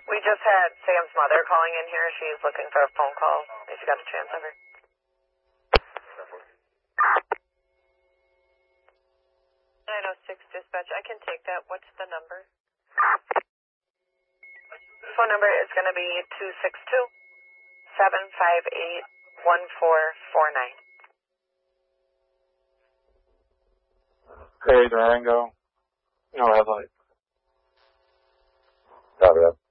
We just had Sam's mother calling in here. She's looking for a phone call. If you got a chance of her. 906 dispatch. I can take that. What's the number? Phone number is going to be 262-758-1449. Hey, Durango. No red light. Copy that.